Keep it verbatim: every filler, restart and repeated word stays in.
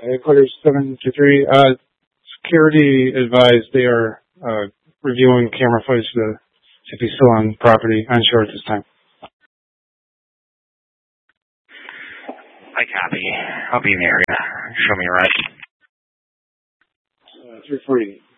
Headquarters seven two three. Uh, security advised they are uh, reviewing camera footage to see if he's still on property. Unsure at this time. I copy. I'll be in the area. Show me your right. Uh, three forty.